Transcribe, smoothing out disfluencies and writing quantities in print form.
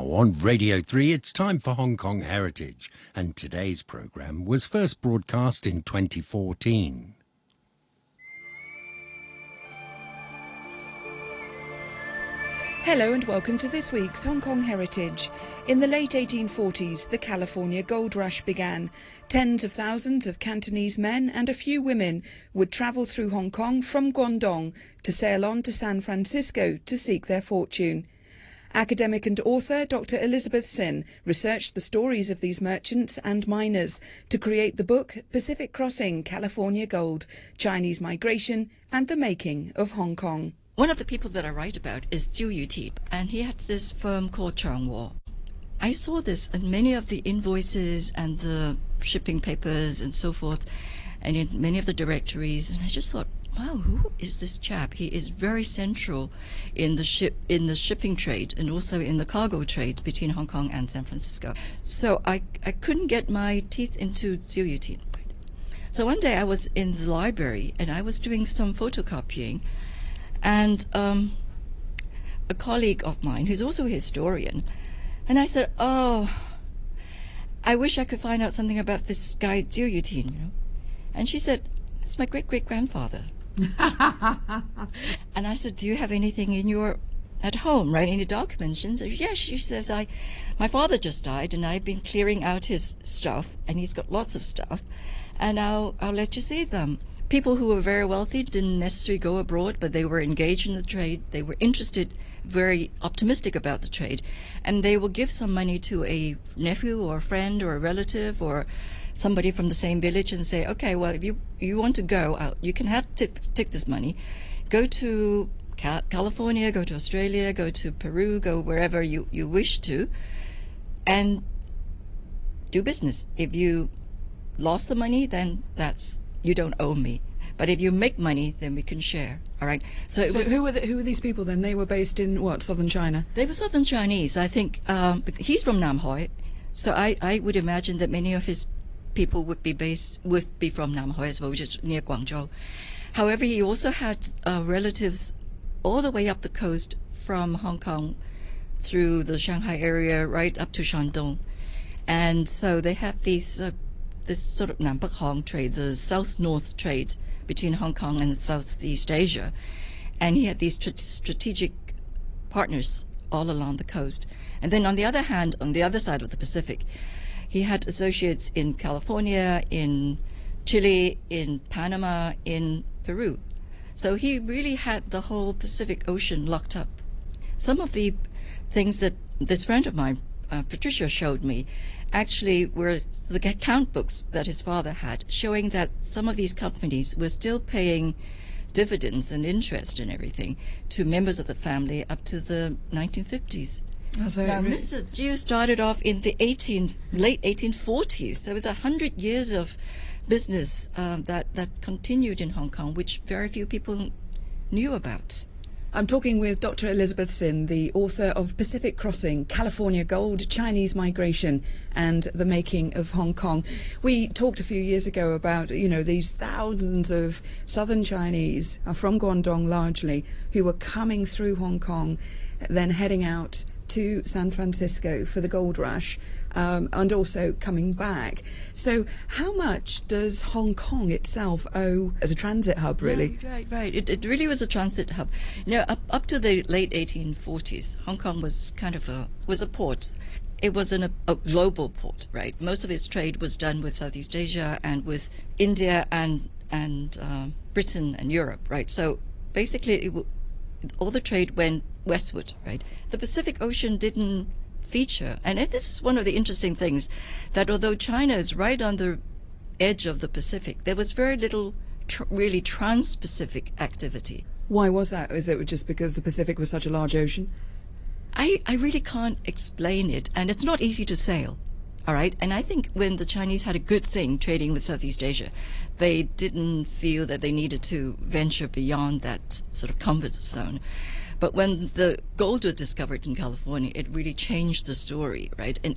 on Radio 3, it's time for Hong Kong Heritage, and today's programme was first broadcast in 2014. Hello and welcome to this week's Hong Kong Heritage. In the late 1840s, the California Gold Rush began. Tens of thousands of Cantonese men and a few women would travel through Hong Kong from Guangdong to sail on to San Francisco to seek their fortune. Academic and author Dr. Elizabeth Sin researched the stories of these merchants and miners to create the book Pacific Crossing, California Gold, Chinese Migration and the Making of Hong Kong. One of the people that I write about is Jiu Yutip, and he had this firm called Changwo. I saw this in many of the invoices and the shipping papers and so forth, and in many of the directories, and I just thought, wow, who is this chap? He is very central in the shipping trade and also in the cargo trade between Hong Kong and San Francisco. So I couldn't get my teeth into Jiu Yutip. So one day I was in the library and I was doing some photocopying, and a colleague of mine who's also a historian, and I said, oh, I wish I could find out something about this guy Jiu Yutip, and she said, it's my great-great-grandfather. And I said, do you have anything at home, right? Any documents? And said, yes. She says, my father just died and I've been clearing out his stuff, and he's got lots of stuff, and I'll let you see them. People who were very wealthy didn't necessarily go abroad, but they were engaged in the trade. They were interested, very optimistic about the trade, and they will give some money to a nephew or a friend or a relative or somebody from the same village and say, okay, well, if you want to go out, you can take this money, go to California, go to Australia, go to Peru, go wherever you wish to, and do business. If you lost the money, then you don't owe me. But if you make money, then we can share. All right. So who were these people then? They were based in what, southern China? They were southern Chinese. I think he's from Nam Hoi, so I would imagine that many of his people would be from Nam Hoi as well, which is near Guangzhou. However, he also had relatives all the way up the coast from Hong Kong through the Shanghai area right up to Shandong, and so they have these this sort of Nam Bắc Hong trade, the south-north trade between Hong Kong and Southeast Asia, and he had these strategic partners all along the coast. And then on the other hand, on the other side of the Pacific, he had associates in California, in Chile, in Panama, in Peru. So he really had the whole Pacific Ocean locked up. Some of the things that this friend of mine, Patricia, showed me actually were the account books that his father had, showing that some of these companies were still paying dividends and interest and everything to members of the family up to the 1950s. Now, Mr. Jiu started off in the late 1840s, so it's 100 years of business that continued in Hong Kong, which very few people knew about. I'm talking with Dr. Elizabeth Sin, the author of Pacific Crossing, California Gold, Chinese Migration and the Making of Hong Kong. We talked a few years ago about, these thousands of southern Chinese from Guangdong largely who were coming through Hong Kong, then heading out to San Francisco for the gold rush, and also coming back. So how much does Hong Kong itself owe as a transit hub, really? Right. It really was a transit hub. Up to the late 1840s, Hong Kong was was a port. It was a global port, right? Most of its trade was done with Southeast Asia and with India and Britain and Europe, right? So basically, all the trade went westward, right? The Pacific Ocean didn't feature, and this is one of the interesting things, that although China is right on the edge of the Pacific, there was very little really trans-Pacific activity. Why was that? Is it just because the Pacific was such a large ocean? I really can't explain it, and it's not easy to sail. All right. And I think when the Chinese had a good thing trading with Southeast Asia, they didn't feel that they needed to venture beyond that sort of comfort zone. But when the gold was discovered in California, it really changed the story, right? And